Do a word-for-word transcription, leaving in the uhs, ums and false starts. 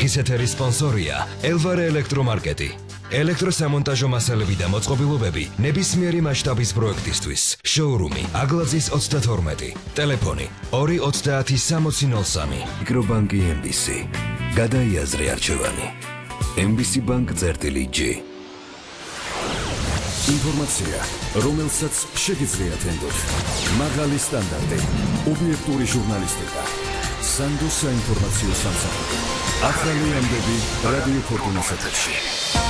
დღის ეთერის სპონსორია ელვარე ელექტრომარკეტი. ელექტროსამონტაჟო მასალები და მოწყობილობები ნებისმიერი მასშტაბის პროექტისთვის. შოურუმი აგლაძის ოცდათორმეტი. ტელეფონი ორი ოცდაათი სამოცი ნოლ სამი. მიკრობანკი ემ ბი სი. გადაიაზრე არჩევანი. ემ ბი სი ბანკ წერტილი ჯი. ინფორმაცია, რომელსაც შეგიძლიათ ენდოთ. მაღალი სტანდარტი, ობიექტური ჟურნალისტიკა. სანდოს საინფორმაციო სამსახური. ახალი ამბები რადიო ფორტუნას ეთერში.